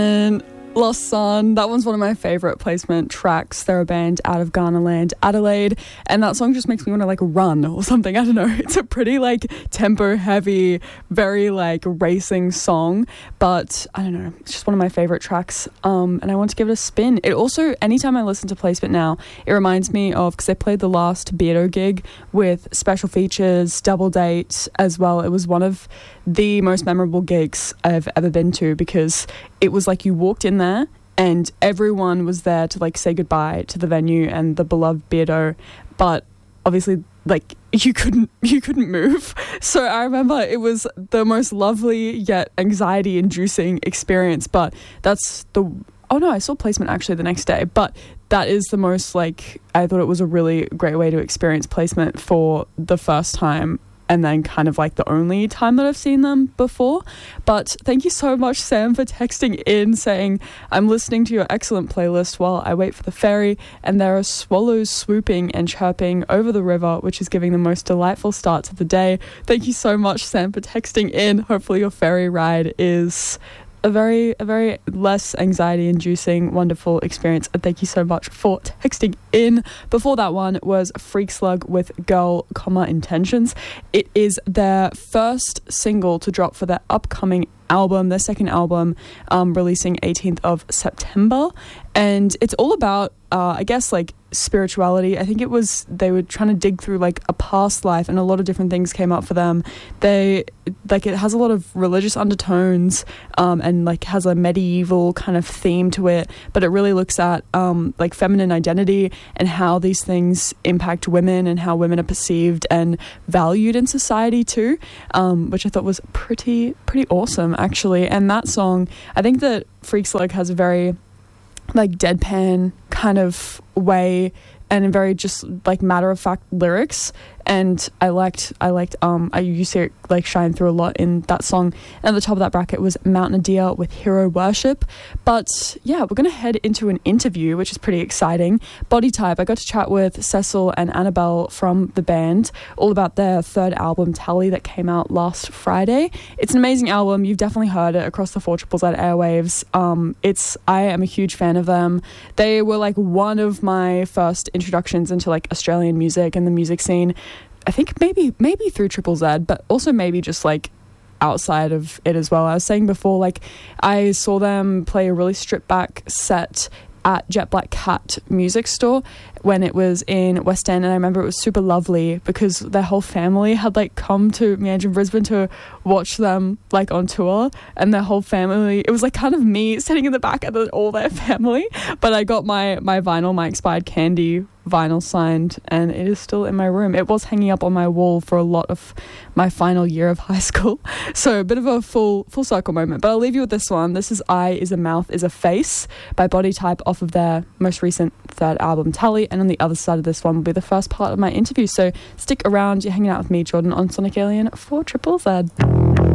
And Lost Sun, that one's one of my favourite placement tracks. They're a band out of Ghanaland, Adelaide, and that song just makes me want to like run or something. I don't know. It's a pretty like tempo heavy, very like racing song, but I don't know. It's just one of my favourite tracks, and I want to give it a spin. It also, anytime I listen to placement now, it reminds me of, because they played the last Beardo gig with special features, double date as well. It was one of the most memorable gigs I've ever been to, because it was like you walked in there and everyone was there to like say goodbye to the venue and the beloved Beardo, but obviously like you couldn't move. So I remember it was the most lovely yet anxiety inducing experience. But I saw placement actually the next day, but that is the most, like, I thought it was a really great way to experience placement for the first time, and then kind of like the only time that I've seen them before. But thank you so much, Sam, for texting in saying, I'm listening to your excellent playlist while I wait for the ferry, and there are swallows swooping and chirping over the river, which is giving the most delightful start to the day. Thank you so much, Sam, for texting in. Hopefully your ferry ride is a very less anxiety-inducing, wonderful experience. And thank you so much for texting in. Before that one was Freak Slug with Girl, Intentions. It is their first single to drop for their upcoming album, their second album, releasing 18th of September. And it's all about, I guess, like spirituality. I think they were trying to dig through like a past life, and a lot of different things came up for them. It has a lot of religious undertones, and like has a medieval kind of theme to it, but it really looks at like feminine identity and how these things impact women and how women are perceived and valued in society too, which I thought was pretty awesome actually. And that song, I think that Freak Slug has a very like deadpan kind of way and very just like matter-of-fact lyrics, and I used to see it like shine through a lot in that song. And at the top of that bracket was Mountain Deer with Hero Worship. But yeah, we're gonna head into an interview, which is pretty exciting. Body Type, I got to chat with Cecil and Annabelle from the band all about their third album, Tally, that came out last Friday. It's an amazing album. You've definitely heard it across the 4ZZZ airwaves. I am a huge fan of them. They were like one of my first introductions into like Australian music and the music scene. I think maybe through ZZZ, but also maybe just like outside of it as well. I was saying before, like I saw them play a really stripped back set at Jet Black Cat music store when it was in West End, and I remember it was super lovely because their whole family had like come to Meanjin in Brisbane to watch them like on tour, and their whole family, it was like kind of me sitting in the back and then all their family, but I got my vinyl, my Expired Candy vinyl signed, and it is still in my room. It was hanging up on my wall for a lot of my final year of high school, so a bit of a full circle moment. But I'll leave you with this one. This is Eye is a Mouth is a Face by Body Type off of their most recent third album, Tally, and on the other side of this one will be the first part of my interview. So stick around, you're hanging out with me, Jordan, on Sonic Alien for ZZZ.